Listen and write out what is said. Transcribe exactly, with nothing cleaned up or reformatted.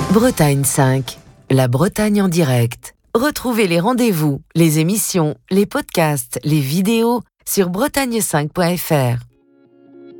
Bretagne cinq, la Bretagne en direct. Retrouvez les rendez-vous, les émissions, les podcasts, les vidéos sur bretagne cinq point f r.